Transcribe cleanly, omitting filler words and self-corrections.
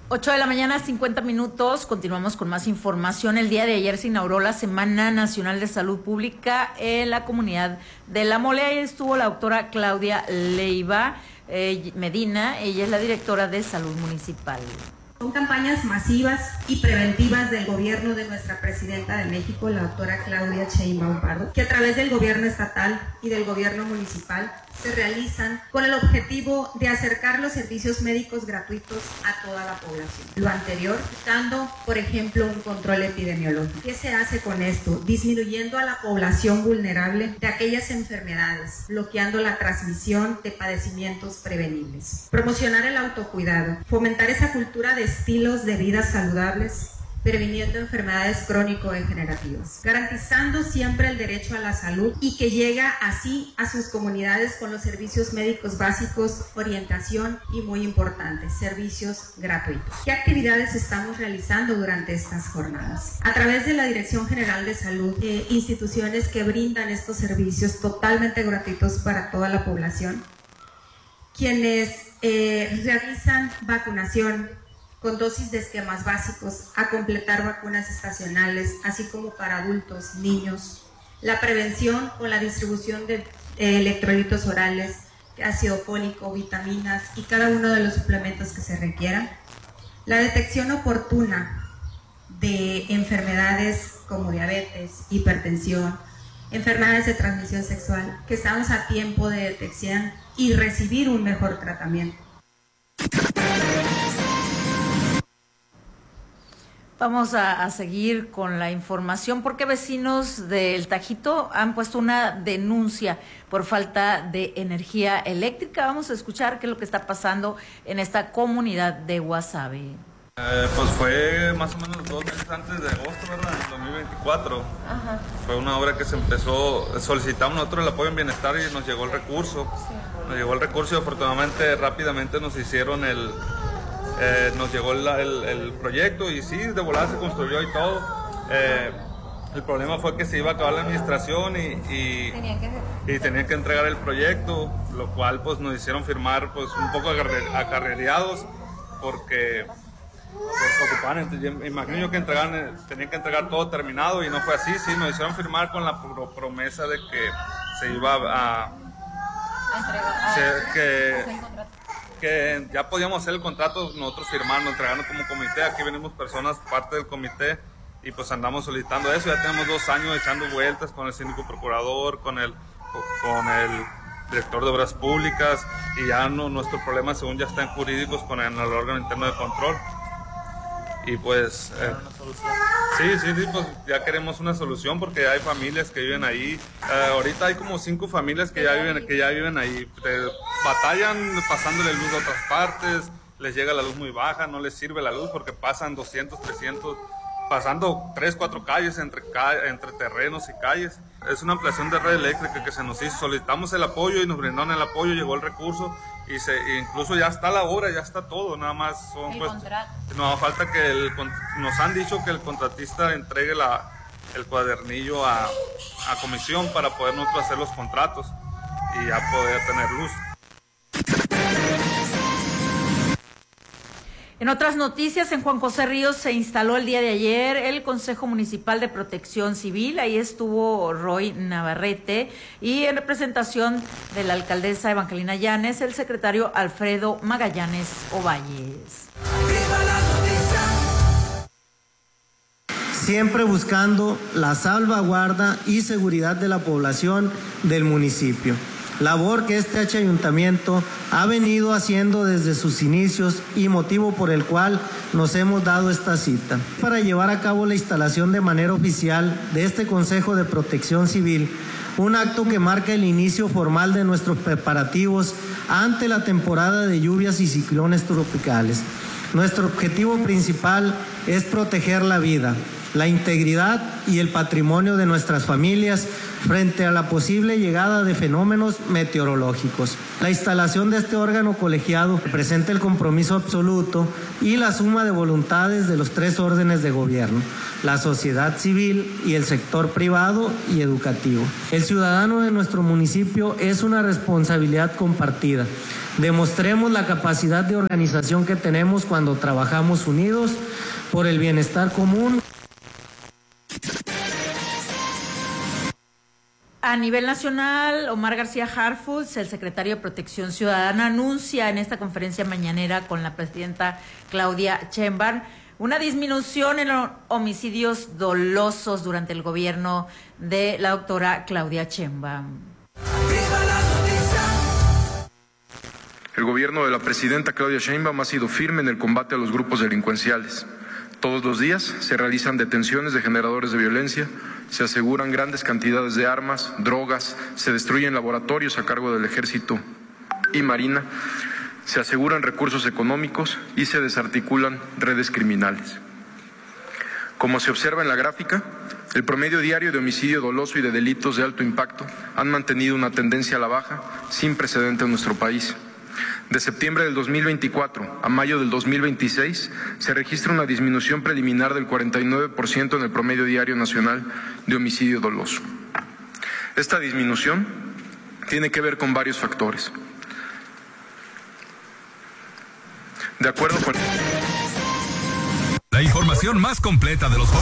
8 de la mañana, 50 minutos. Continuamos con más información. El día de ayer se inauguró la Semana Nacional de Salud Pública en la comunidad de La Mole. Ahí estuvo la doctora Claudia Leiva Medina. Ella es la directora de Salud Municipal. Son campañas masivas y preventivas del gobierno de nuestra presidenta de México, la doctora Claudia Sheinbaum Pardo, que a través del gobierno estatal y del gobierno municipal se realizan con el objetivo de acercar los servicios médicos gratuitos a toda la población. Lo anterior, buscando, por ejemplo, un control epidemiológico. ¿Qué se hace con esto? Disminuyendo a la población vulnerable de aquellas enfermedades, bloqueando la transmisión de padecimientos prevenibles. Promocionar el autocuidado, fomentar esa cultura de estilos de vida saludables, previniendo enfermedades crónico-degenerativas, garantizando siempre el derecho a la salud y que llega así a sus comunidades con los servicios médicos básicos, orientación y, muy importante, servicios gratuitos. ¿Qué actividades estamos realizando durante estas jornadas? A través de la Dirección General de Salud, instituciones que brindan estos servicios totalmente gratuitos para toda la población, quienes realizan vacunación con dosis de esquemas básicos, a completar vacunas estacionales, así como para adultos, niños, la prevención con la distribución de electrolitos orales, ácido fólico, vitaminas y cada uno de los suplementos que se requieran, la detección oportuna de enfermedades como diabetes, hipertensión, enfermedades de transmisión sexual, que estamos a tiempo de detección y recibir un mejor tratamiento. Vamos a seguir con la información porque vecinos del Tajito han puesto una denuncia por falta de energía eléctrica. Vamos a escuchar qué es lo que está pasando en esta comunidad de Guasave. Pues fue más o menos 2 meses antes de agosto, ¿verdad? En 2024. Ajá. Fue una obra que se empezó, solicitamos nosotros el apoyo en bienestar y nos llegó el recurso. Sí. Nos llegó el recurso y afortunadamente rápidamente nos hicieron nos llegó el proyecto y sí, de volada se construyó y todo. El problema fue que se iba a acabar la administración y tenían que entregar el proyecto, lo cual pues nos hicieron firmar pues un poco acarreados porque ocupaban, imagino yo que tenían que entregar todo terminado y no fue así. Sí, nos hicieron firmar con la promesa de que se iba a entregar, que ya podíamos hacer el contrato, nosotros firmando, entregando como comité. Aquí venimos personas parte del comité y pues andamos solicitando eso. Ya tenemos 2 años echando vueltas con el síndico procurador, con el director de obras públicas, y ya nuestro problema según ya está en jurídicos con el órgano interno de control. Y pues sí, pues ya queremos una solución porque hay familias que viven ahí. Ahorita hay como 5 familias que ya viven ahí. Batallan pasándole luz a otras partes, les llega la luz muy baja, no les sirve la luz porque pasan 200, 300, pasando 3, 4 calles entre terrenos y calles. Es una ampliación de red eléctrica que se nos hizo. Solicitamos el apoyo y nos brindaron el apoyo, llegó el recurso y incluso ya está la obra, ya está todo, nada más son no falta que nos han dicho que el contratista entregue el cuadernillo a comisión para poder nosotros hacer los contratos y ya poder tener luz. En otras noticias, en Juan José Ríos se instaló el día de ayer el Consejo Municipal de Protección Civil. Ahí estuvo Roy Navarrete y en representación de la alcaldesa Evangelina Llanes, el secretario Alfredo Magallanes Ovalles. Siempre buscando la salvaguarda y seguridad de la población del municipio. Labor que este ayuntamiento ha venido haciendo desde sus inicios y motivo por el cual nos hemos dado esta cita. Para llevar a cabo la instalación de manera oficial de este Consejo de Protección Civil, un acto que marca el inicio formal de nuestros preparativos ante la temporada de lluvias y ciclones tropicales. Nuestro objetivo principal es proteger la vida, la integridad y el patrimonio de nuestras familias frente a la posible llegada de fenómenos meteorológicos. La instalación de este órgano colegiado representa el compromiso absoluto y la suma de voluntades de los 3 órdenes de gobierno, la sociedad civil y el sector privado y educativo. El ciudadano de nuestro municipio es una responsabilidad compartida. Demostremos la capacidad de organización que tenemos cuando trabajamos unidos por el bienestar común. A nivel nacional, Omar García Harfuch, el secretario de Protección Ciudadana, anuncia en esta conferencia mañanera con la presidenta Claudia Sheinbaum una disminución en los homicidios dolosos durante el gobierno de la doctora Claudia Sheinbaum. El gobierno de la presidenta Claudia Sheinbaum ha sido firme en el combate a los grupos delincuenciales. Todos los días se realizan detenciones de generadores de violencia, se aseguran grandes cantidades de armas, drogas, se destruyen laboratorios a cargo del Ejército y Marina, se aseguran recursos económicos y se desarticulan redes criminales. Como se observa en la gráfica, el promedio diario de homicidio doloso y de delitos de alto impacto han mantenido una tendencia a la baja sin precedente en nuestro país. De septiembre del 2024 a mayo del 2026 se registra una disminución preliminar del 49% en el promedio diario nacional de homicidio doloso. Esta disminución tiene que ver con varios factores. De acuerdo con la información más completa de los